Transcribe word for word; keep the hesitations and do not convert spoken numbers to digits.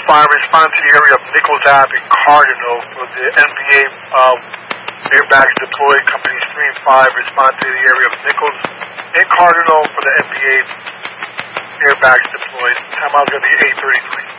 five, respond to the area of Nichols Ave in Cardinal for the N B A uh, airbags deployed. Companies three and five, respond to the area of Nichols in Cardinal for the N B A airbags deployed. Time out is going to be eight thirty-three.